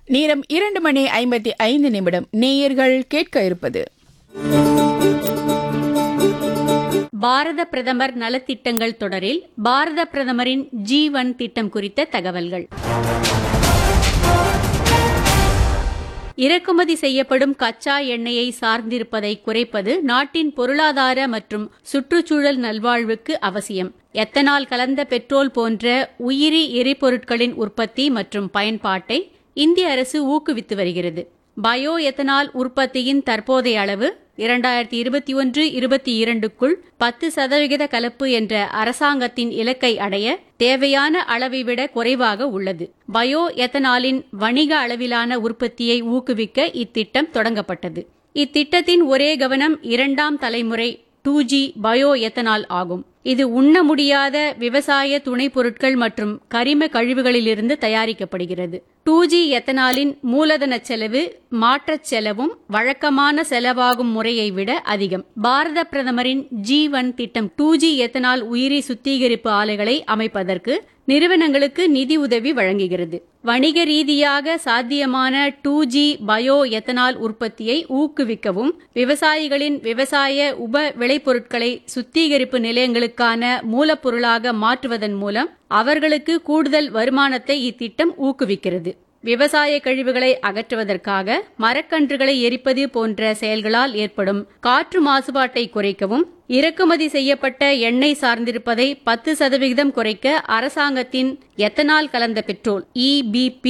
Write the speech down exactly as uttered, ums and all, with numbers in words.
நேரம் இரண்டு மணி ஐம்பத்தி ஐந்து நிமிடம். நேயர்கள் கேட்க இருப்பது பாரத பிரதமர் நலத்திட்டங்கள் தொடரில் பாரத பிரதமரின் ஜீவன் திட்டம் குறித்த தகவல்கள். இறக்குமதி செய்யப்படும் கச்சா எண்ணெயை சார்ந்திருப்பதை குறைப்பது நாட்டின் பொருளாதார மற்றும் சுற்றுச்சூழல் நல்வாழ்வுக்கு அவசியம். எத்தனால் கலந்த பெட்ரோல் போன்ற உயிரி எரிபொருட்களின் உற்பத்தி மற்றும் பயன்பாட்டை இந்திய அரசு ஊக்குவித்து வருகிறது. பயோ எத்தனால் உற்பத்தியின் தற்போதைய அளவு இரண்டாயிரத்தி இருபத்தி ஒன்று இருபத்தி இரண்டுக்குள் பத்து சதவிகித கலப்பு என்ற அரசாங்கத்தின் இலக்கை அடைய தேவையான அளவை விட குறைவாக உள்ளது. பயோ எத்தனாலின் வணிக அளவிலான உற்பத்தியை ஊக்குவிக்க இத்திட்டம் தொடங்கப்பட்டது. இத்திட்டத்தின் ஒரே கவனம் இரண்டாம் தலைமுறை டூ ஜி பயோ எத்தனால் ஆகும். இது உண்ண முடியாத விவசாய துணைப் பொருட்கள் மற்றும் கரிம கழிவுகளிலிருந்து தயாரிக்கப்படுகிறது. டூ ஜி எத்தனாலின் மூலதன செலவு மாற்றச் செலவும் வழக்கமான செலவாகும் முறையை விட அதிகம். பாரத பிரதமரின் ஜீவன் திட்டம் டூ ஜி எத்தனால் உயிரி சுத்திகரிப்பு ஆலைகளை அமைப்பதற்கு நிறுவனங்களுக்கு நிதி உதவி வழங்குகிறது. வணிக ரீதியாக சாத்தியமான டூ ஜி பயோ எத்தனால் உற்பத்தியை ஊக்குவிக்கவும் விவசாயிகளின் விவசாய உப விளைபொருட்களை சுத்திகரிப்பு நிலையங்களுக்கான மூலப்பொருளாக மாற்றுவதன் மூலம் அவர்களுக்கு கூடுதல் வருமானத்தை இத்திட்டம் ஊக்குவிக்கிறது. விவசாய கழிவுகளை அகற்றுவதற்காக மரக்கன்றுகளை எரிப்பது போன்ற செயல்களால் ஏற்படும் காற்று மாசுபாட்டை குறைக்கவும் இறக்குமதி செய்யப்பட்ட எண்ணெய் சார்ந்திருப்பதை பத்து சதவிகிதம் குறைக்க அரசாங்கத்தின் எத்தனால் கலந்த பெட்ரோல் இ பி பி